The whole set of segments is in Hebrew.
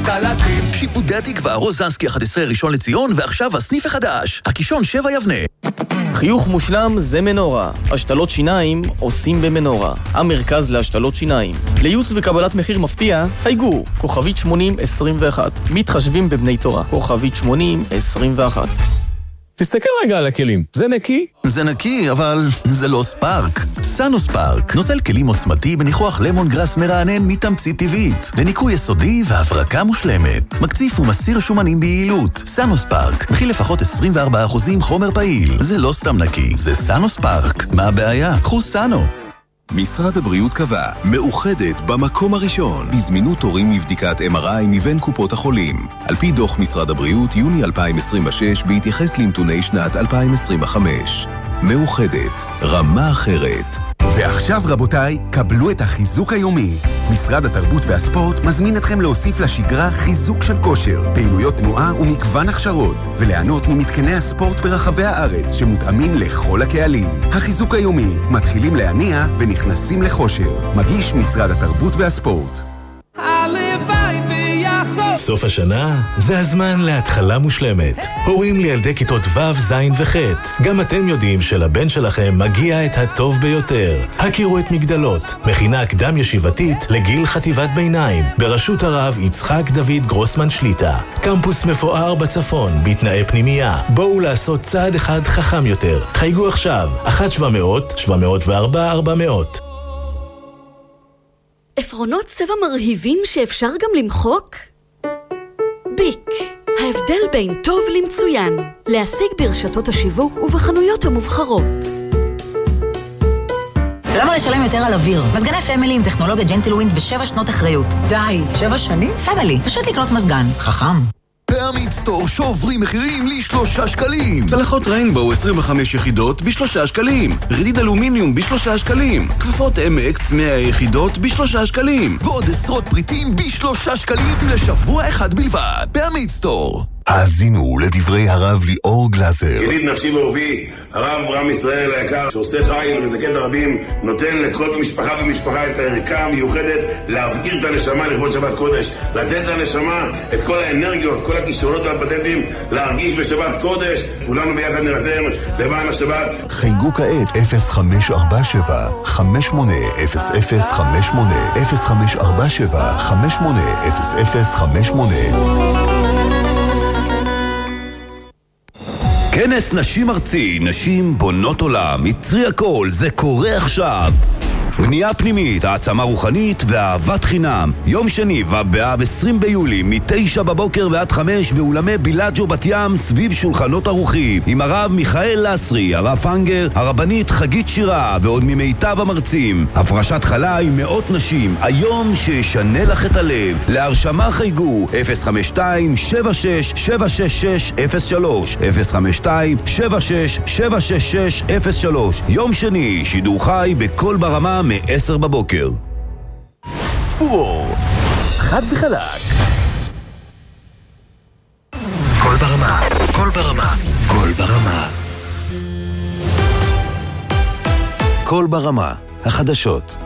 סלטים. שיפודי התקווה, רוזנסקי 11 ראשון לציון, ועכשיו הסניף החדש, הקישון 7 יבנה. חיוך מושלם זה מנורה. השתלות שיניים עושים במנורה. המרכז להשתלות שיניים. לייעוץ בקבלת מחיר מפתיע, חייגו, כוכבית 8021. מתחשבים בבני תורה, כוכבית 8021. תסתכל רגע על הכלים, זה נקי? זה נקי, אבל זה לא ספארק. סאנו ספארק, נוזל כלים עוצמתי בניחוח למון גרס מרענן מתמצית טבעית. לניקוי יסודי והברקה מושלמת. מקציף ומסיר שומנים ביעילות. סאנו ספארק, מכיל לפחות 24% חומר פעיל. זה לא סתם נקי, זה סאנו ספארק. מה הבעיה? קחו סאנו. משרד הבריאות קבע, מאוחדת במקום הראשון בזמינות תורים מבדיקת MRI מבין קופות החולים. על פי דוח משרד הבריאות, יוני 2026, בהתייחס לנתוני שנת 2025. מאוחדת, רמה אחרת. ועכשיו רבותיי, קבלו את החיזוק היומי. משרד התרבות והספורט מזמין אתכם להוסיף לשגרה חיזוק של כושר, פעילויות תנועה ומגוון הכשרות, וליהנות ממתקני הספורט ברחבי הארץ שמותאמים לכל הקהלים. החיזוק היומי, מתחילים להניע ונכנסים לחושר. מגיש משרד התרבות והספורט. סוף השנה זה הזמן להתחלה מושלמת. הורים לילדי כיתות ו', ז' וח'. גם אתם יודעים שלבן שלכם מגיע את הטוב ביותר. הכירו את מגדלות, מכינה קדם ישיבתית לגיל חטיבת ביניים, בראשות הרב יצחק דוד גרוסמן שליטה. קמפוס מפואר בצפון, בתנאי פנימייה. בואו לעשות צעד אחד חכם יותר. חייגו עכשיו, 1-700-704-400. עפרונות צבע מרהיבים שאפשר גם למחוק? ביק, ההבדל בין טוב למצוין, להשיג ברשתות השיווק ובחנויות המובחרות. למה לשלם יותר על אוויר? מזגני פמילי עם טכנולוגיה ג'נטלווינד ו7 שנות אחריות. די, 7 שנים? פמילי, פשוט לקנות מזגן. חכם. בעמית סטור שוברים מחירים ל3 שקלים. צלחות ריינבואו 25 יחידות ב3 שקלים. רדיד אלומיניום ב3 שקלים. כפפות MX 100 יחידות ב3 שקלים. ועוד עשרות פריטים ב3 שקלים לשבוע אחד בלבד. בעמית סטור. האזינו לדברי הרב ליאור גלזר. ידיד נפשי ואהובי, הרב אברהם ישראל היקר, שעושה חיל ומזכה את הרבים, נותן לכל משפחה ומשפחה את הערכה המיוחדת להבעיר את הנשמה לכבוד שבת קודש, לתת לנשמה את כל האנרגיות, כל הכישרונות והפטנטים, להרגיש בשבת קודש. כולנו ביחד נרתם למען השבת. חייגו כעת 0547 580058 0547 580058. כנס נשים ארצי, נשים בונות עולם, יצרי הכל, זה קורה עכשיו. בנייה פנימית, העצמה רוחנית ואהבת חינם. יום שני ובאב 20 ביולי מ-9 בבוקר ועד 5 באולמי בילאג'ו בת ים, סביב שולחנות ערוכים, עם הרב מיכאל לסרי, הרב פנגר, הרבנית חגית שירה ועוד ממיטב המרצים. הפרשת חלה עם מאות נשים, היום שישנה לך את הלב. להרשמה חייגו 052-76-766-03 052-76-766-03. יום שני, שידור חי בכל ברמה מ-10 בבוקר. פור, חד וחלק. כל ברמה, כל ברמה, כל ברמה. כל ברמה, החדשות.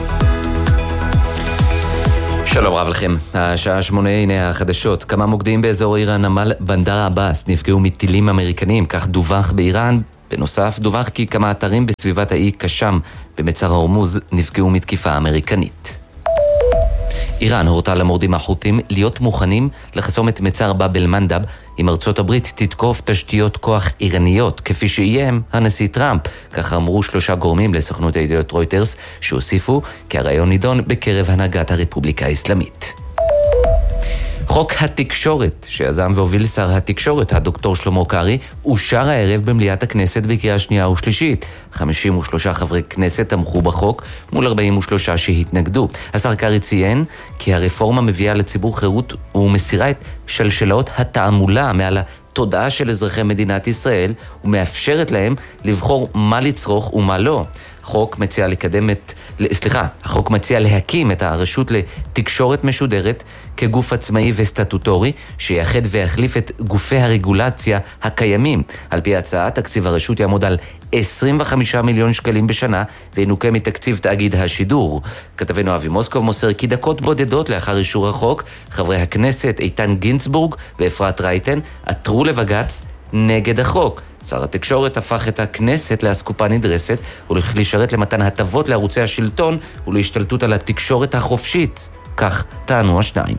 שלום רב לכם, השעה 8, הנה החדשות. כמה מוקדים באזור איראן, נמל בנדר עבאס, נפגעו מטילים אמריקנים, כך דווח באיראן. בנוסף, דווח כי כמה אתרים בסביבת האי קשם במצר הורמוז נפגעו מתקיפה אמריקנית. איראן הורתה למורדים החות'ים להיות מוכנים לחסום את מצר באב אל-מנדב אם ארצות הברית תתקוף תשתיות כוח איראניות, כפי שאיים הנשיא טראמפ. כך אמרו 3 גורמים לסוכנות הידיעות רויטרס, שהוסיפו כי הרעיון נידון בקרב הנהגת הרפובליקה האסלאמית. חוק התקשורת שיזם והוביל שר התקשורת הדוקטור שלמה קרעי אושר הערב במליאת הכנסת בקריאה שנייה ושלישית. 53 חברי כנסת תמכו בחוק מול 43 שהתנגדו. השר קרעי ציין כי הרפורמה מביאה לציבור חירות ומסירה את שלשלאות התעמולה מעל התודעה של אזרחי מדינת ישראל ומאפשרת להם לבחור מה לצרוך ומה לא. החוק מציע להקים את הרשות לתקשורת משודרת כגוף עצמאי וסטטוטורי, שיחד ויחליף את גופי הרגולציה הקיימים. על פי ההצעה, תקציב הרשות יעמוד על 25 מיליון שקלים בשנה, וינוקה מתקציב תאגיד השידור. כתבנו אבי מוסקוב מוסר כי דקות בודדות לאחר אישור החוק, חברי הכנסת איתן גינצבורג ואפרת רייטן עתרו לבג"ץ נגד החוק. שר התקשורת הפך את הכנסת לאסקופה נדרסת ולשרת למתן הטבות לערוצי השלטון ולהשתלטות על התקשורת החופשית. כך טענו השניים.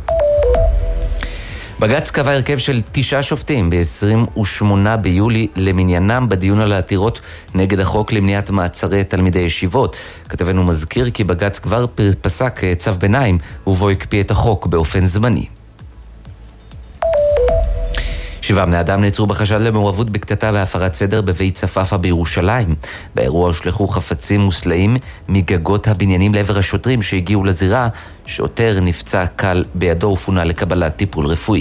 בג"ץ קבע הרכב של 9 שופטים ב-28 ביולי למניינם בדיון על העתירות נגד החוק למניעת מעצרי תלמידי ישיבות. כתבנו מזכיר כי בג"ץ כבר פסק צו ביניים ובו הקפיא את החוק באופן זמני. 7 בני אדם נעצרו בחשד למעורבות בקטטה והפרת סדר בבית צפאפא בירושלים. באירוע הושלכו חפצים מוסלעים מגגות הבניינים לעבר השוטרים שהגיעו לזירה. שוטר נפצע קל בידו ופונה לקבלת טיפול רפואי.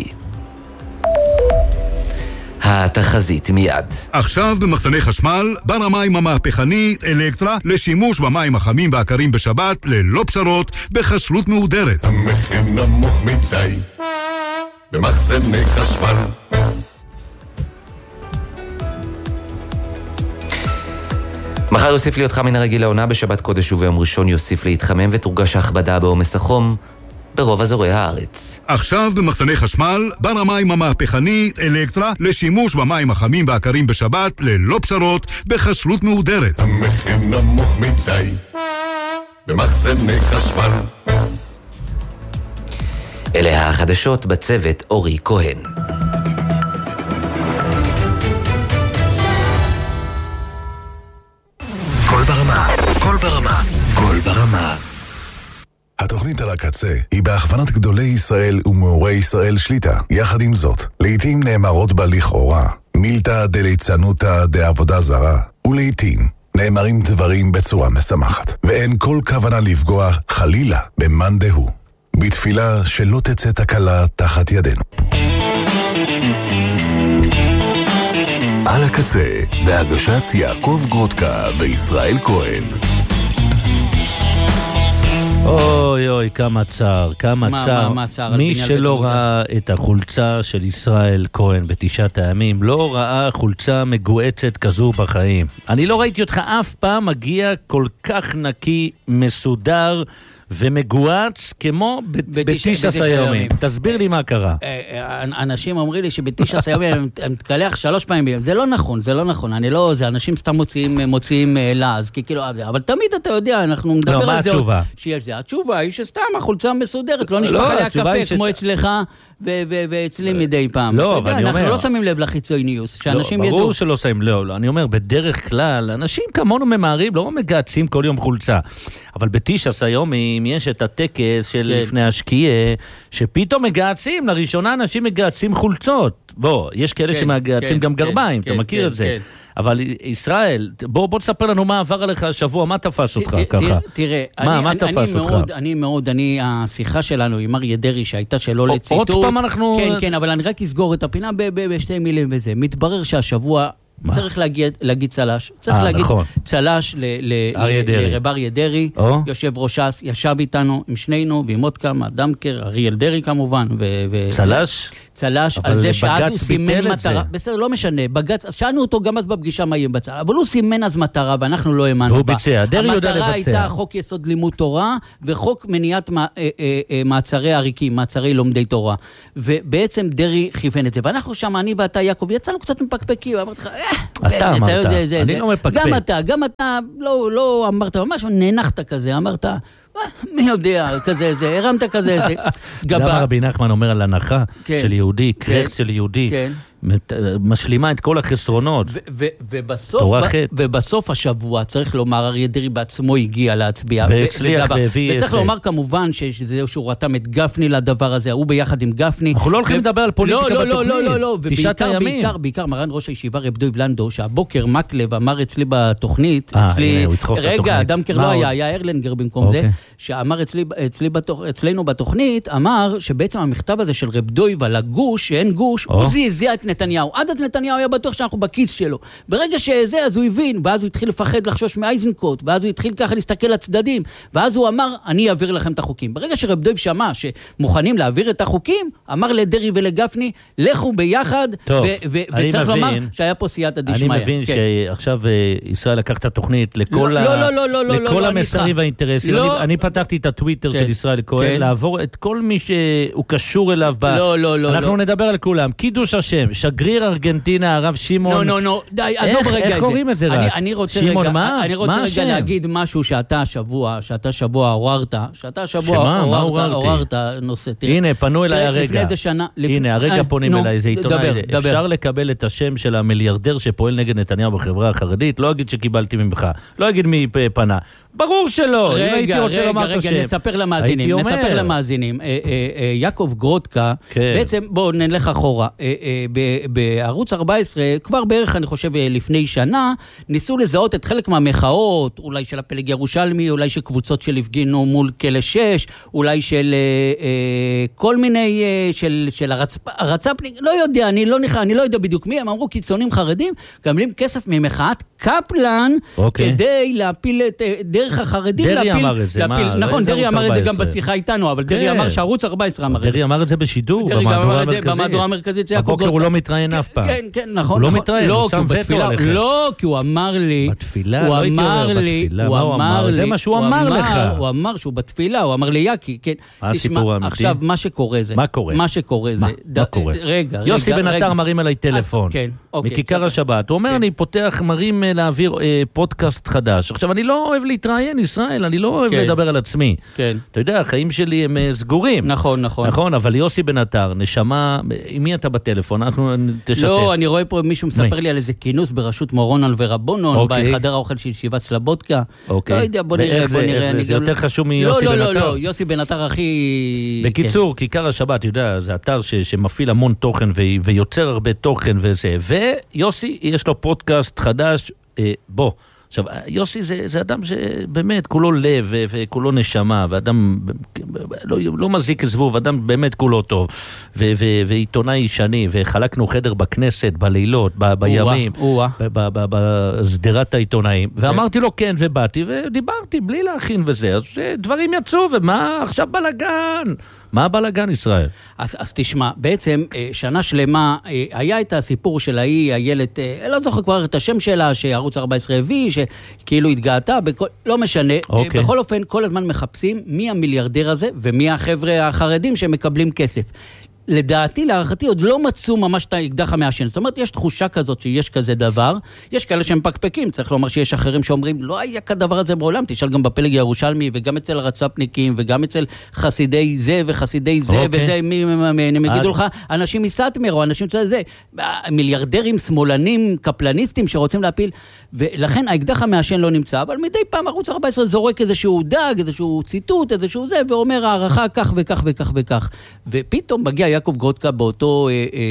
התחזית מיד. עכשיו במחסני חשמל, בר המים המהפכנית אלקטרה לשימוש במים החמים והקרים בשבת ללא פשרות בכשרות מהודרת. המחיר נמוך מדי במחסני חשמל. מחר יוסיף להיות חם מן הרגיל לעונה, בשבת קודש וביום ראשון יוסיף להתחמם ותורגש הכבדה בעומס החום ברוב אזורי הארץ. עכשיו במחסני חשמל, בר המים המהפכנית אלקטרה לשימוש במים החמים והקרים בשבת ללא פשרות בכשרות מהודרת. המחיר נמוך מדי במחסני חשמל. אלה החדשות, בצוות אורי כהן. כל ברמה, כל ברמה, כל ברמה. התוכנית על הקצה היא בהכוונת גדולי ישראל ומאורי ישראל שליטה. יחד עם זאת, לעתים נאמרות בה לכאורה מילתא דליצנותא דעבודה זרה, ולעתים נאמרים דברים בצורה משמחת, ואין כל כוונה לפגוע חלילה במאן דהוא. בתפילה שלא תצא תקלה תחת ידינו. על הקצה, בהגשת יעקב גרודקה וישראל כהן. אוי אוי, כמה צער, כמה צער. מי שלא ראה את החולצה של ישראל כהן בתשעת הימים, לא ראה חולצה מגועצת כזו בחיים. אני לא ראיתי אותך אף פעם מגיע כל כך נקי, מסודר ומגועץ כמו בתשע הימים. תסביר לי מה קרה. אנשים אומרים לי שבתשע הימים הם מתקלח 3 פעמים ביום. זה לא נכון, זה לא נכון. זה אנשים סתם מוציאים לעז, אבל תמיד אתה יודע, אנחנו נדבר על זה. מה התשובה? התשובה היא שסתם החולצה מסודרת, לא נשפך עליה קפה כמו אצלך ואצלי מדי פעם. אנחנו לא שמים לב לחיצוניות, שאנשים ידעו. ברור שלא שמים לב, אני אומר, בדרך כלל, אנשים כמונו ממהרים, לא מגעצים כל יום חולצה. אבל בתשע הימים יש את הטקס של לפני השקיעה, שפתאום מגעצים, לראשונה אנשים מגעצים חולצות. בוא, יש כאלה שמגעצים גם גרביים, אתה מכיר את זה. אבל ישראל, בוא תספר לנו מה עבר עליך השבוע, מה תפס אותך ככה? תראה, אני השיחה שלנו עם אריה דרעי שהייתה שלא לציטוט. עוד פעם אנחנו... כן, אבל אני רק אסגור את הפינה בשתי מילים וזה. מתברר שהשבוע צריך להגיד צלש. צריך להגיד צלש לרב אריה דרעי, יושב ראש ש"ס, ישב איתנו עם שנינו ועם עוד כמה, דמקר, אריאל דרעי כמובן. צלש? צלש על זה שאז הוא סימן מטרה. בסדר, לא משנה. בג"ץ, שאלנו אותו גם אז בפגישה מה יהיה בצלש, אבל הוא סימן אז מטרה ואנחנו לא האמנו בה. והוא ביצע, דרעי יודע לבצע. המטרה הייתה חוק יסוד לימוד תורה וחוק מניעת מעצרי עריקים, מעצרי לומדי תורה. ובעצם דרעי כיוון את זה. ואנחנו שם, אני ואתה יעקב, יצאנו קצת מפקפקים, אמרתי לך, אתה אמרת, אני לא מפקפק. גם אתה לא אמרת משהו, ננחת כזה, אמרת, מי יודע, כזה זה, הרמת כזה זה. למה רבי נחמן אומר על הנחה של יהודי, קרח של יהודי, משלימה את כל החסרונות. ובסוף השבוע, צריך לומר, אריה דרעי בעצמו הגיע להצביע. והצליח והביא וצריך לומר כמובן שהוא רתם את גפני לדבר הזה, הוא ביחד עם גפני. אנחנו לא הולכים לדבר על פוליטיקה בתוכנית. לא, ובעיקר מרן ראש הישיבה רב דב לנדו, שהבוקר מקלב אמר אצלי בתוכנית, רגע, דמקר לא היה ארלנגר במקום זה, שאמר אצלנו בתוכנית, אמר שבעצם המכתב הזה של רב דב על הגוש, שאין גוש, הוא זיע את נתניהו. עד אז נתניהו היה בטוח שאנחנו בכיס שלו. ברגע שזה, אז הוא הבין, ואז הוא התחיל לפחד לחשוש מאייזנקוט, ואז הוא התחיל ככה להסתכל לצדדים, ואז הוא אמר, אני אעביר לכם את החוקים. ברגע שרב דב שמע שמוכנים להעביר את החוקים, אמר לדרי ולגפני, לכו ביחד, וצריך לומר שהיה פה סייעתא דשמיא. אני מבין שעכשיו ישראל לקח את התוכנית לכל המסרים והאינטרסים. אני פתחתי את הטוויטר של ישראל כהן, לעבור את כל מי שהוא קשור אליו. אנחנו נדבר על כולם. קידוש השם, שגריר ארגנטינה, הרב שמעון. לא, די, עזוב רגע את זה. איך קוראים את זה רק? אני רוצה רגע להגיד משהו שאתה השבוע עוררת נושא. הנה, פנו אליי הרגע. הנה, הרגע פונים אליי, זה עיתונאי. אפשר לקבל את השם של המיליארדר שפועל נגד נתניהו בחברה החרדית? לא אגיד שקיבלתי ממך. לא אגיד מי פנה. ברור שלא. רגע, נספר למאזינים. יעקב גרודקה, בעצם בואו נלך אחורה. בערוץ 14, כבר בערך אני חושב לפני שנה, ניסו לזהות את חלק מהמחאות, אולי של הפלג ירושלמי, אולי של קבוצות של הפגינו מול כלא 6, אולי של כל מיני, של הרצפניק, לא יודע, אני לא יודע בדיוק מי, הם אמרו קיצונים חרדים, קבלים כסף ממחאת קפלן, כדי להפיל את דרך החרדים. דרי אמר את זה. נכון, דרי אמר את זה גם בשיחה איתנו, אבל דרי אמר שערוץ 14 אמר את זה. דרי אמר את זה בשידור, במהדורה המרכזית. בבוקר הוא לא מתראיין אף פעם. כן, נכון. הוא לא מתראיין, הוא שם וטו עליך. לא, כי הוא אמר לי, בתפילה, לא הייתי אומר בתפילה, מה הוא אמר? זה מה שהוא אמר לך. הוא אמר שהוא בתפילה, הוא אמר לי יקי, כן. הסיפור האמיתי. עכשיו, מה שקורה זה. מה קורה? רגע. יוסי בן עטר מרים עליי טלפון. מכיכר השבת. הוא אומר, אני פותח מרים להעביר פודקאסט חדש. עכשיו, אני לא אוהב להתראיין, ישראל, אני לא אוהב לדבר על עצמי. אתה יודע, החיים שלי הם סגורים. נכון, אבל יוסי בן עטר, נשמה, עם מי אתה בטלפון? אנחנו תשתף. לא, אני רואה פה מישהו מספר לי על איזה כינוס בראשות מורונל ורבונון, בחדר האוכל של ישיבת סלבודקה. לא יודע, בוא נראה. זה יותר חשוב מיוסי בן עטר. לא, יוסי בן עטר הכי... בקיצור, כיכר השבת, אתה יודע, זה אתר שמפעיל המון תוכן ויוצר הרבה תוכן וזה. ויוסי, יש לו פודקאסט חדש, בוא. עכשיו, יוסי זה אדם שבאמת כולו לב וכולו נשמה, ואדם לא מזיק זבוב, אדם באמת כולו טוב, ועיתונאי שני, וחלקנו חדר בכנסת, בלילות, בימים, בסדרת העיתונאים, ואמרתי לו כן, ובאתי, ודיברתי בלי להכין וזה, אז דברים יצאו, ומה עכשיו בלגן? מה הבלגן ישראל? אז תשמע, בעצם שנה שלמה היה את הסיפור של הילד, לא זוכר כבר את השם שלה, שערוץ 14 הביא, שכאילו התגעתה, לא משנה, בכל אופן כל הזמן מחפשים מי המיליארדר הזה, ומי החבר'ה החרדים שמקבלים כסף. לדעתי, להערכתי, עוד לא מצאו ממש את האקדח המעשן. זאת אומרת, יש תחושה כזאת שיש כזה דבר, יש כאלה שהם פקפקים, צריך לומר שיש אחרים שאומרים, לא היה כדבר הזה בעולם, תשאל גם בפלג ירושלמי, וגם אצל הרצפניקים, וגם אצל חסידי זה וחסידי זה, וזה, הם יגידו לך, אנשים מסתמר, או אנשים זה, מיליארדרים, שמאלנים, קפלניסטים שרוצים להפיל, ולכן האקדח המעשן לא נמצא, אבל מדי פעם ערוץ 14 זורק איזשהו דג, איזשהו ציטוט, איזשהו זה, ואומר הערכה כך וכך וכך וכך. ופתאום מגיע יעקב גרודקה באותו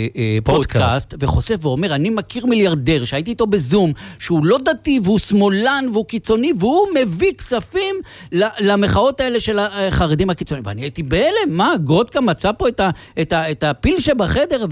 פודקאסט, וחושף ואומר, אני מכיר מיליארדר, שהייתי איתו בזום, שהוא לא דתי, והוא שמאלן, והוא קיצוני, והוא מביא כספים למחאות האלה של החרדים הקיצוניים. ואני הייתי בהלם, מה? גרודקה מצא פה את הפיל שבחדר,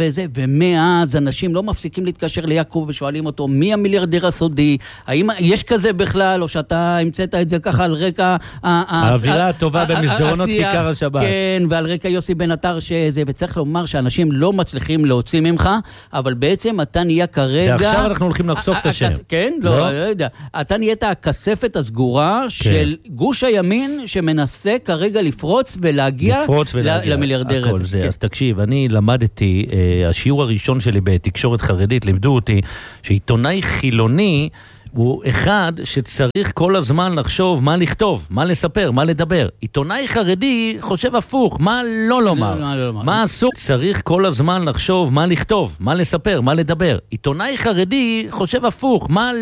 ומאז אנשים לא מפסיקים להתקשר ליעקב, ושואלים אותו, מי המיליארדר הסודי? האם יש כזה בכלל, או שאתה המצאת את זה ככה על רקע האווירה הטובה במסדרונות כיכר השבת. כן, ועל רקע יוסי בן עטר שזה, וצריך לומר שאנשים לא מצליחים להוציא ממך, אבל בעצם אתה נהיה כרגע... ועכשיו אנחנו הולכים לחשוף את השם. כן? לא יודע. אתה נהיית הכספת הסגורה של גוש הימין שמנסה כרגע לפרוץ ולהגיע למיליארדר הזה. אז תקשיב, אני למדתי, השיעור הראשון שלי בתקשורת חרדית, לימדו אותי שעיתונאי חילוני הוא אחד שצריך כל הזמן לחשוב מה לכתוב, מה לספר, מה לדבר. עיתונאי חרדי חושב הפוך, מה לא לומר, מה אסור. צריך כל הזמן לחשוב מה לכתוב, מה לספר, מה לדבר. עיתונאי חרדי חושב הפוך, מה